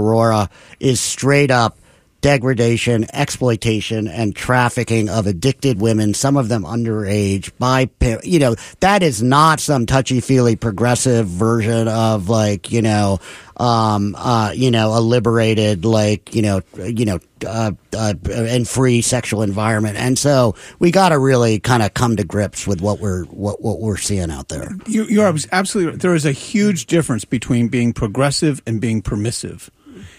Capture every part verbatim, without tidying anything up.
Aurora is straight up degradation, exploitation, and trafficking of addicted women, some of them underage, by, you know, that is not some touchy-feely progressive version of, like, you know, um, uh, you know, a liberated, like, you know, you know, uh, uh, and free sexual environment. And so we got to really kind of come to grips with what we're, what, what we're seeing out there. You, you're absolutely right. There is a huge difference between being progressive and being permissive.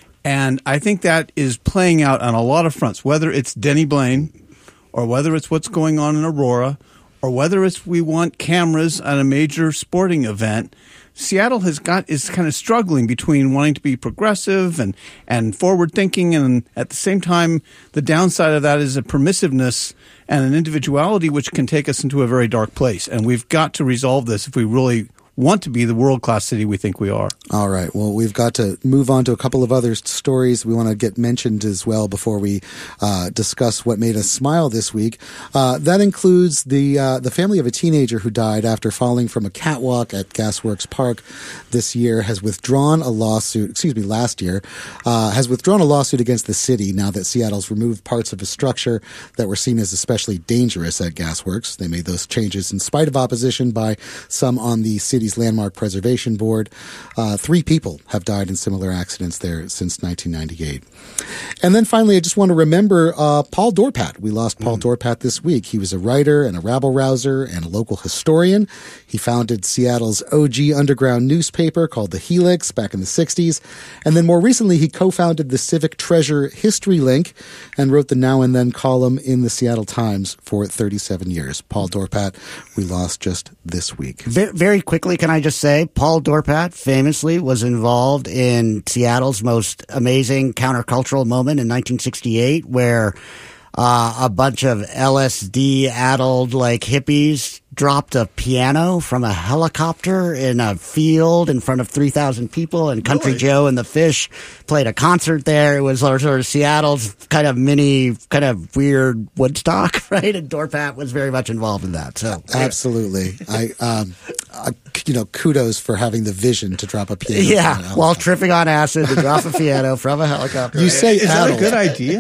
And I think that is playing out on a lot of fronts, whether it's Denny Blaine or whether it's what's going on in Aurora or whether it's we want cameras at a major sporting event. Seattle has got is kind of struggling between wanting to be progressive and, and forward thinking. And at the same time, the downside of that is a permissiveness and an individuality which can take us into a very dark place. And we've got to resolve this if we really want to be the world-class city we think we are. All right. Well, we've got to move on to a couple of other stories we want to get mentioned as well before we uh, discuss what made us smile this week. Uh, that includes the uh, the family of a teenager who died after falling from a catwalk at Gasworks Park this year has withdrawn a lawsuit, excuse me, last year, uh, has withdrawn a lawsuit against the city now that Seattle's removed parts of a structure that were seen as especially dangerous at Gasworks. They made those changes in spite of opposition by some on the city's Landmark Preservation Board. Uh, three people have died in similar accidents there since nineteen ninety-eight. And then finally, I just want to remember uh, Paul Dorpat. We lost Paul mm. Dorpat this week. He was a writer and a rabble-rouser and a local historian. He founded Seattle's O G underground newspaper called The Helix back in the sixties. And then more recently, he co-founded the Civic Treasure History Link and wrote the Now and Then column in the Seattle Times for thirty-seven years. Paul Dorpat, we lost just this week. Very quickly, can I just say, Paul Dorpat famously was involved in Seattle's most amazing countercultural moment in nineteen sixty-eight, where uh, a bunch of L S D-addled, like, hippies dropped a piano from a helicopter in a field in front of three thousand people, and Country really? Joe and the Fish played a concert there. It was sort of Seattle's kind of mini, kind of weird Woodstock, right? And Dorpat was very much involved in that. So absolutely. I, um, I, you know, kudos for having the vision to drop a piano. Yeah, while tripping on acid to drop a piano from a helicopter. You say, is addled. that a good idea?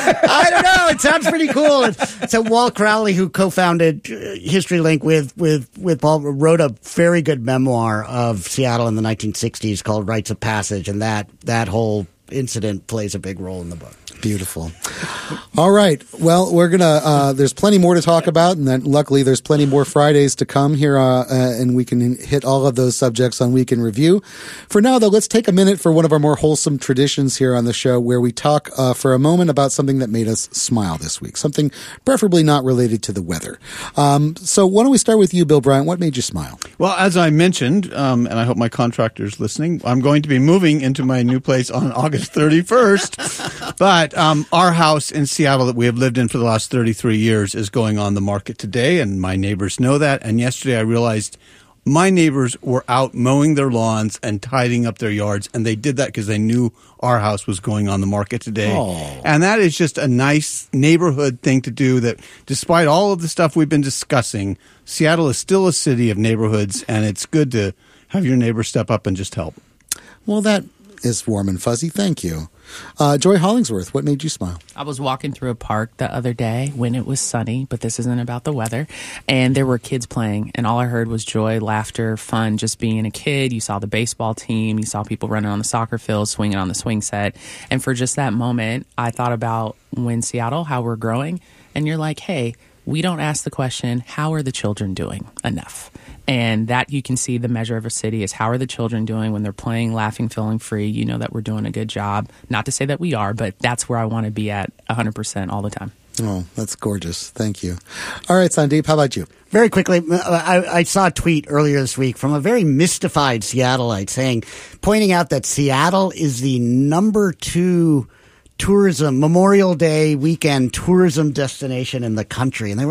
I don't know. It sounds pretty cool. So Walt Crowley, who co-founded History Link with, with, with Paul, wrote a very good memoir of Seattle in the nineteen sixties called Rites of Passage, and that, that whole incident plays a big role in the book. Beautiful. All right. Well, we're going to, uh, there's plenty more to talk about, and then luckily there's plenty more Fridays to come here, uh, uh, and we can hit all of those subjects on Week in Review. For now, though, let's take a minute for one of our more wholesome traditions here on the show where we talk uh, for a moment about something that made us smile this week, something preferably not related to the weather. Um, so why don't we start with you, Bill Bryant? What made you smile? Well, as I mentioned, um, and I hope my contractor's listening, I'm going to be moving into my new place on August thirty-first, but Um, our house in Seattle that we have lived in for the last thirty-three years is going on the market today, and my neighbors know that. And yesterday I realized my neighbors were out mowing their lawns and tidying up their yards, and they did that because they knew our house was going on the market today. Aww. And that is just a nice neighborhood thing to do, that despite all of the stuff we've been discussing, Seattle is still a city of neighborhoods, and it's good to have your neighbors step up and just help. Well, that is warm and fuzzy. Thank you. Uh, Joy Hollingsworth, what made you smile? I was walking through a park the other day when it was sunny, but this isn't about the weather, and there were kids playing, and all I heard was joy, laughter, fun, just being a kid. You saw the baseball team, you saw people running on the soccer field, swinging on the swing set, and for just that moment, I thought about when Seattle, how we're growing, and you're like, hey, we don't ask the question, how are the children doing enough? And that you can see the measure of a city is how are the children doing when they're playing, laughing, feeling free. You know that we're doing a good job. Not to say that we are, but that's where I want to be at one hundred percent all the time. Oh, that's gorgeous. Thank you. All right, Sandeep, how about you? Very quickly, I, I saw a tweet earlier this week from a very mystified Seattleite saying, pointing out that Seattle is the number two tourism, Memorial Day weekend tourism destination in the country. And they were like,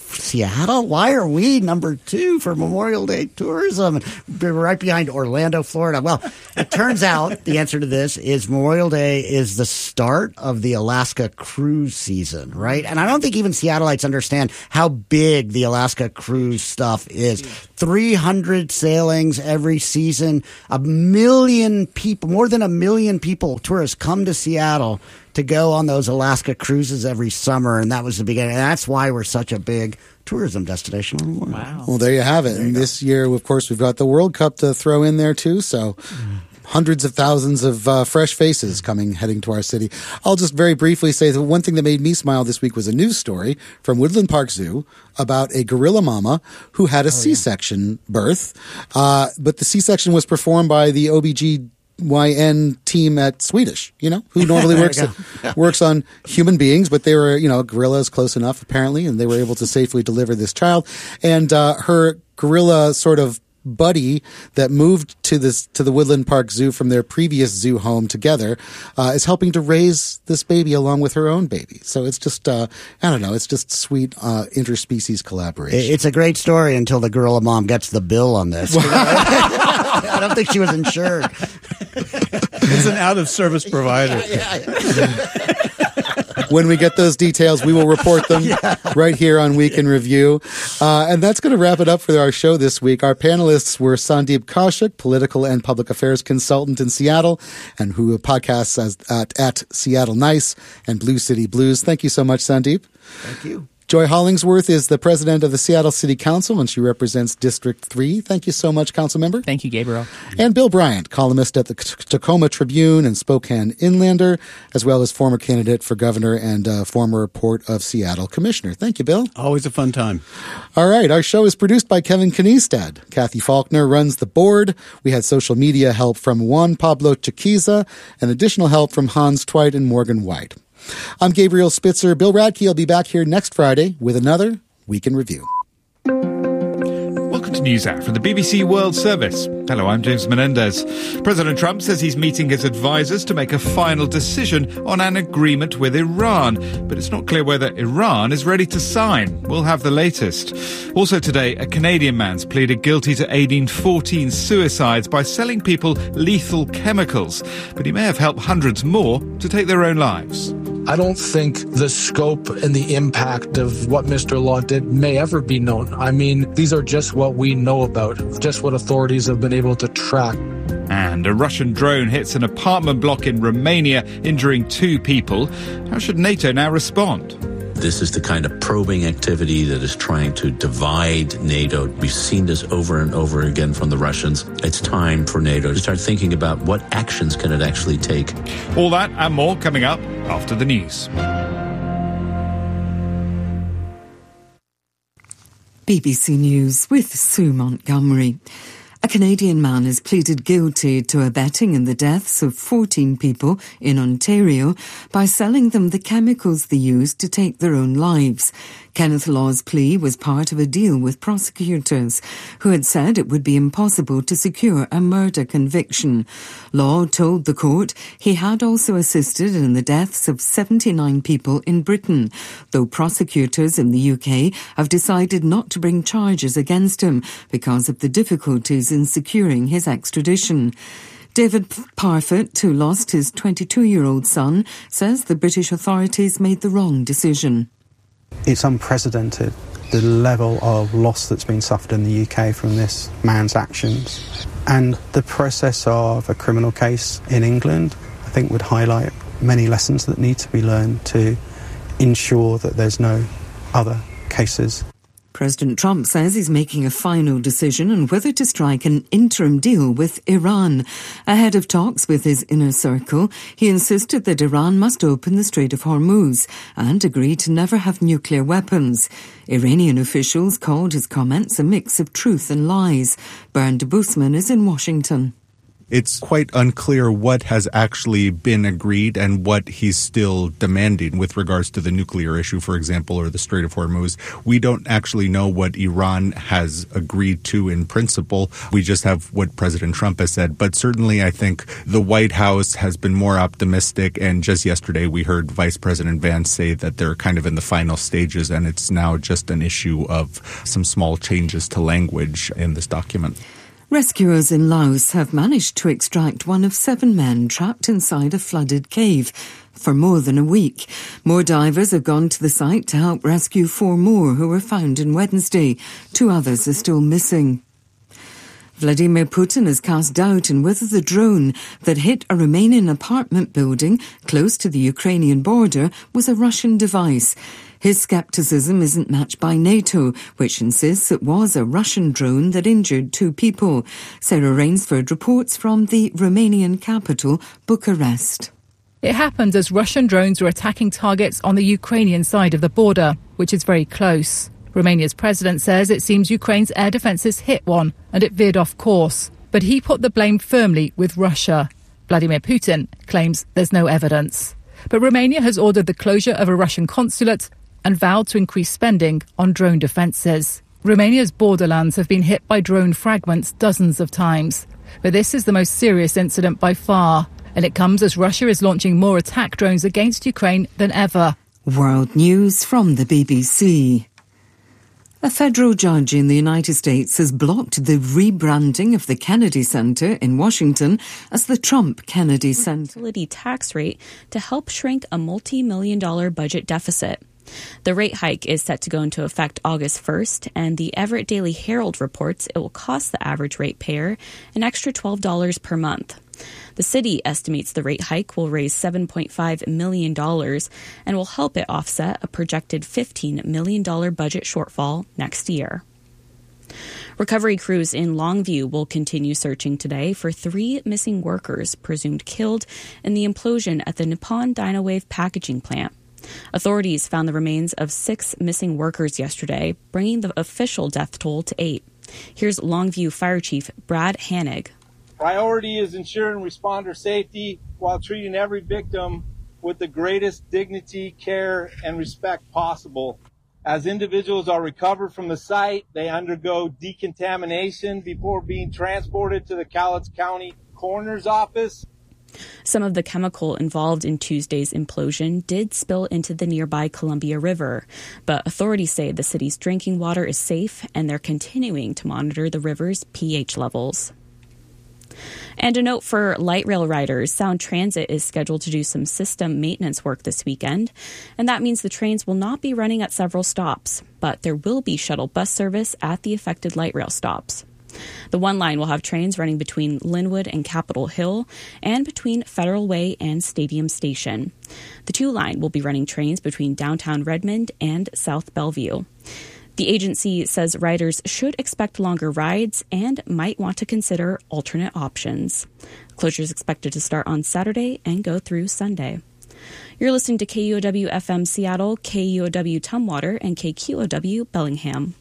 Seattle? Why are we number two for Memorial Day tourism? We're right behind Orlando, Florida. Well, it turns out the answer to this is Memorial Day is the start of the Alaska cruise season, right? And I don't think even Seattleites understand how big the Alaska cruise stuff is. three hundred sailings every season, a million people, more than a million people, tourists come to Seattle to go on those Alaska cruises every summer, and that was the beginning. And that's why we're such a big tourism destination. Wow. Well, there you have it. And this year, of course, we've got the World Cup to throw in there, too, so hundreds of thousands of uh, fresh faces coming, heading to our city. I'll just very briefly say that one thing that made me smile this week was a news story from Woodland Park Zoo about a gorilla mama who had a oh, C-section yeah. birth, uh, but the C-section was performed by the O B G Y N team at Swedish, you know, who normally works at, works on human beings, but they were, you know, gorillas close enough apparently, and they were able to safely deliver this child. And uh, her gorilla sort of buddy that moved to this to the Woodland Park Zoo from their previous zoo home together uh, is helping to raise this baby along with her own baby. So it's just, uh, I don't know, it's just sweet uh, interspecies collaboration. It's a great story until the gorilla mom gets the bill on this. I don't think she was insured. It's an out-of-service provider. Yeah, yeah, yeah. When we get those details, we will report them yeah. right here on Week in Review. Uh, and that's going to wrap it up for our show this week. Our panelists were Sandeep Kaushik, political and public affairs consultant in Seattle, and who podcasts as, at, at Seattle Nice and Blue City Blues. Thank you so much, Sandeep. Thank you. Joy Hollingsworth is the president of the Seattle City Council, and she represents District three. Thank you so much, council member. Thank you, Gabriel. And Bill Bryant, columnist at the Tacoma Tribune and Spokane Inlander, as well as former candidate for governor and uh, former Port of Seattle commissioner. Thank you, Bill. Always a fun time. All right. Our show is produced by Kevin Kniestad. Kathy Faulkner runs the board. We had social media help from Juan Pablo Chiquiza and additional help from Hans Twite and Morgan White. I'm Gabriel Spitzer. Bill Radke will be back here next Friday with another Week in Review. Welcome to NewsHour from the B B C World Service. Hello, I'm James Menendez. President Trump says he's meeting his advisors to make a final decision on an agreement with Iran, but it's not clear whether Iran is ready to sign. We'll have the latest. Also today, a Canadian man's pleaded guilty to aiding fourteen suicides by selling people lethal chemicals, but he may have helped hundreds more to take their own lives. I don't think the scope and the impact of what Mister Law did may ever be known. I mean, these are just what we know about, just what authorities have been able to track. And a Russian drone hits an apartment block in Romania, injuring two people. How should NATO now respond? This is the kind of probing activity that is trying to divide NATO. We've seen this over and over again from the Russians. It's time for NATO to start thinking about what actions can it actually take. All that and more coming up after the news. B B C News with Sue Montgomery. A Canadian man has pleaded guilty to abetting in the deaths of fourteen people in Ontario by selling them the chemicals they used to take their own lives. Kenneth Law's plea was part of a deal with prosecutors, who had said it would be impossible to secure a murder conviction. Law told the court he had also assisted in the deaths of seventy-nine people in Britain, though prosecutors in the U K have decided not to bring charges against him because of the difficulties in securing his extradition. David Parfitt, who lost his twenty-two-year-old son, says the British authorities made the wrong decision. It's unprecedented, the level of loss that's been suffered in the U K from this man's actions. And the process of a criminal case in England, I think, would highlight many lessons that need to be learned to ensure that there's no other cases. President Trump says he's making a final decision on whether to strike an interim deal with Iran. Ahead of talks with his inner circle, he insisted that Iran must open the Strait of Hormuz and agree to never have nuclear weapons. Iranian officials called his comments a mix of truth and lies. Bernd Busman is in Washington. it's quite unclear what has actually been agreed and what he's still demanding with regards to the nuclear issue, for example, or the Strait of Hormuz. We don't actually know what Iran has agreed to in principle. We just have what President Trump has said. But certainly I think the White House has been more optimistic. And just yesterday we heard Vice President Vance say that they're kind of in the final stages and it's now just an issue of some small changes to language in this document. Rescuers in Laos have managed to extract one of seven men trapped inside a flooded cave for more than a week. More divers have gone to the site to help rescue four more who were found on Wednesday. Two others are still missing. Vladimir Putin has cast doubt on whether the drone that hit a Romanian apartment building close to the Ukrainian border was a Russian device. His scepticism isn't matched by NATO, which insists it was a Russian drone that injured two people. Sarah Rainsford reports from the Romanian capital, Bucharest. It happened as Russian drones were attacking targets on the Ukrainian side of the border, which is very close. Romania's president says it seems Ukraine's air defences hit one and it veered off course. But he put the blame firmly with Russia. Vladimir Putin claims there's no evidence. But Romania has ordered the closure of a Russian consulate and vowed to increase spending on drone defences. Romania's borderlands have been hit by drone fragments dozens of times. But this is the most serious incident by far. And it comes as Russia is launching more attack drones against Ukraine than ever. World News from the B B C. A federal judge in the United States has blocked the rebranding of the Kennedy Center in Washington as the Trump Kennedy Center. Utility tax rate to help shrink a multi-million dollar budget deficit. The rate hike is set to go into effect August first, and the Everett Daily Herald reports it will cost the average ratepayer an extra twelve dollars per month. The city estimates the rate hike will raise seven point five million dollars and will help it offset a projected fifteen million dollars budget shortfall next year. Recovery crews in Longview will continue searching today for three missing workers presumed killed in the implosion at the Nippon Dynawave packaging plant. Authorities found the remains of six missing workers yesterday, bringing the official death toll to eight. Here's Longview Fire Chief Brad Hanig. Priority is ensuring responder safety while treating every victim with the greatest dignity, care, and respect possible. As individuals are recovered from the site, they undergo decontamination before being transported to the Cowlitz County Coroner's Office. Some of the chemical involved in Tuesday's implosion did spill into the nearby Columbia River, but authorities say the city's drinking water is safe and they're continuing to monitor the river's pH levels. And a note for light rail riders, Sound Transit is scheduled to do some system maintenance work this weekend, and that means the trains will not be running at several stops, but there will be shuttle bus service at the affected light rail stops. The one line will have trains running between Linwood and Capitol Hill and between Federal Way and Stadium Station. The two line will be running trains between downtown Redmond and South Bellevue. The agency says riders should expect longer rides and might want to consider alternate options. Closure is expected to start on Saturday and go through Sunday. You're listening to K U O W F M Seattle, K U O W Tumwater, and K Q O W Bellingham.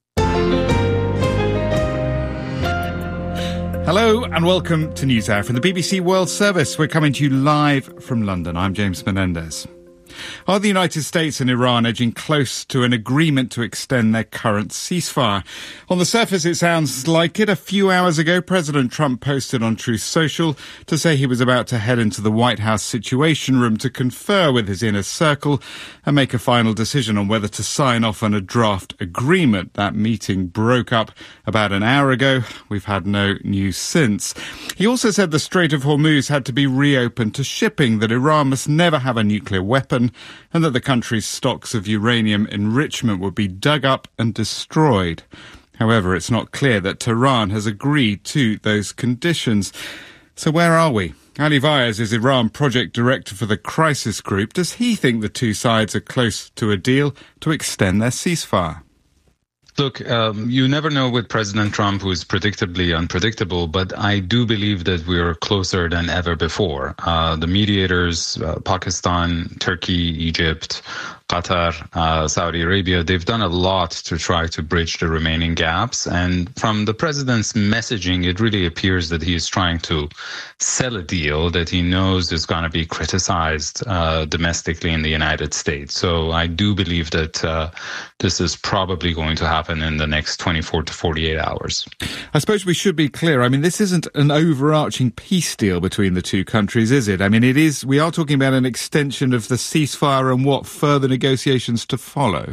Hello and welcome to NewsHour from the B B C World Service. We're coming to you live from London. I'm James Menendez. Are the United States and Iran edging close to an agreement to extend their current ceasefire? On the surface, it sounds like it. A few hours ago, President Trump posted on Truth Social to say he was about to head into the White House Situation Room to confer with his inner circle and make a final decision on whether to sign off on a draft agreement. That meeting broke up about an hour ago. We've had no news since. He also said the Strait of Hormuz had to be reopened to shipping, that Iran must never have a nuclear weapon, and that the country's stocks of uranium enrichment would be dug up and destroyed. However, it's not clear that Tehran has agreed to those conditions. So where are we? Ali Vyas is Iran project director for the Crisis Group. Does he think the two sides are close to a deal to extend their ceasefire? Look, um, you never know with President Trump, who is predictably unpredictable, but I do believe that we are closer than ever before. Uh, the mediators, uh, Pakistan, Turkey, Egypt, Qatar, uh, Saudi Arabia, they've done a lot to try to bridge the remaining gaps. And from the president's messaging, it really appears that he is trying to sell a deal that he knows is going to be criticized uh, domestically in the United States. So I do believe that uh, this is probably going to happen in the next twenty-four to forty-eight hours. I suppose we should be clear. I mean, this isn't an overarching peace deal between the two countries, is it? I mean, it is. We are talking about an extension of the ceasefire and what further negotiations to follow.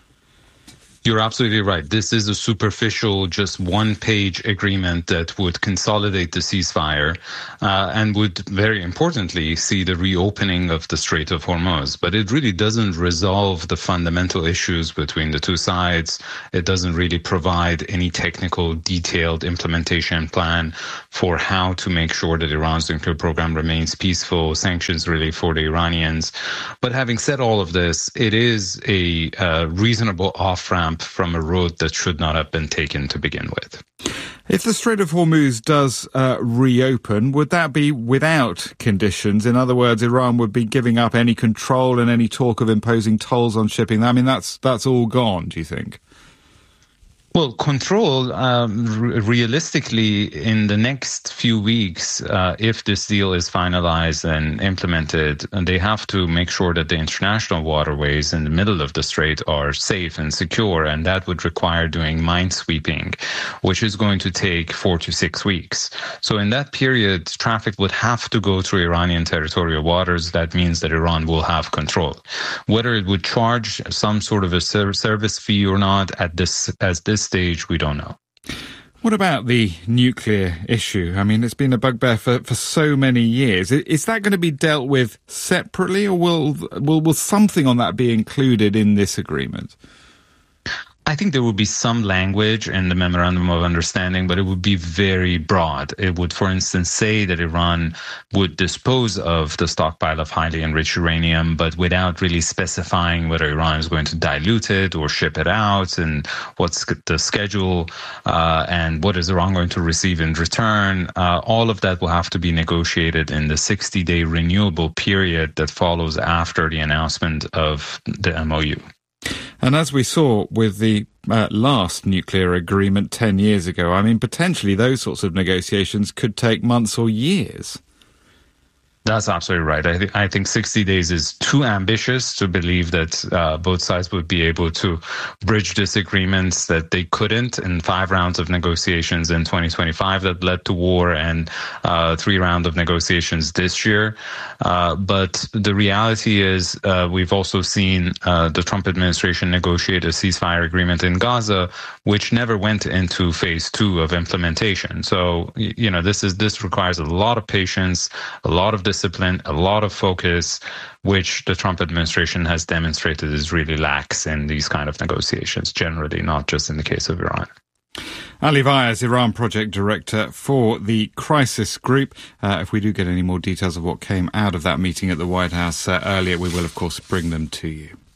You're absolutely right. This is a superficial, just one-page agreement that would consolidate the ceasefire uh, and would, very importantly, see the reopening of the Strait of Hormuz. But it really doesn't resolve the fundamental issues between the two sides. It doesn't really provide any technical, detailed implementation plan for how to make sure that Iran's nuclear program remains peaceful, sanctions really for the Iranians. But having said all of this, it is a uh, reasonable off-ramp from a road that should not have been taken to begin with. If the Strait of Hormuz does uh, reopen, would that be without conditions? In other words, Iran would be giving up any control and any talk of imposing tolls on shipping. I mean, that's that's all gone, do you think? Well, control, um, r- realistically, in the next few weeks, uh, if this deal is finalized and implemented, they have to make sure that the international waterways in the middle of the strait are safe and secure, and that would require doing minesweeping, which is going to take four to six weeks. So in that period, traffic would have to go through Iranian territorial waters. That means that Iran will have control. Whether it would charge some sort of a ser- service fee or not at this as this stage, we don't know. What about the nuclear issue? I mean, it's been a bugbear for, for so many years. Is that going to be dealt with separately, or will, will will something on that be included in this agreement? I think there would be some language in the Memorandum of Understanding, but it would be very broad. It would, for instance, say that Iran would dispose of the stockpile of highly enriched uranium, but without really specifying whether Iran is going to dilute it or ship it out, and what's the schedule, uh, and what is Iran going to receive in return. Uh, all of that will have to be negotiated in the sixty-day renewable period that follows after the announcement of the M O U. And as we saw with the uh, last nuclear agreement ten years ago, I mean, potentially those sorts of negotiations could take months or years. That's absolutely right. I, th- I think sixty days is too ambitious to believe that uh, both sides would be able to bridge disagreements that they couldn't in five rounds of negotiations in twenty twenty-five that led to war, and uh, three rounds of negotiations this year. Uh, but the reality is uh, we've also seen uh, the Trump administration negotiate a ceasefire agreement in Gaza, which never went into phase two of implementation. So, you know, this is this requires a lot of patience, a lot of discipline, a lot of focus, which the Trump administration has demonstrated is really lax in these kind of negotiations, generally, not just in the case of Iran. Ali Vaez, Iran Project Director for the Crisis Group. Uh, if we do get any more details of what came out of that meeting at the White House uh, earlier, we will, of course, bring them to you.